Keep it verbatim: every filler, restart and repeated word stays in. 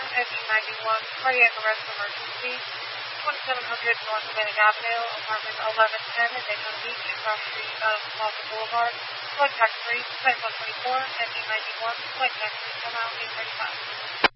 engine ninety-one, cardiac arrest emergency, twenty-seven hundred North Atlantic Avenue, apartment eleven ten in Daytona Beach, across the street of Plaza Boulevard. Flight tax three, flight one twenty-four, engine ninety-one, flight tax three, come out eight thirty-five.